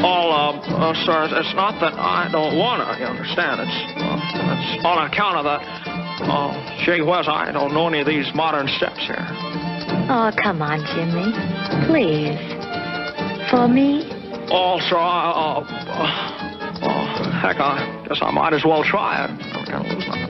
Sir, it's not that I don't want to, you understand. It's on account of that. Gee whiz, I don't know any of these modern steps here. Oh, come on, Jimmy. Please. For me? Oh, sir, heck, I guess I might as well try it. I'm going to lose my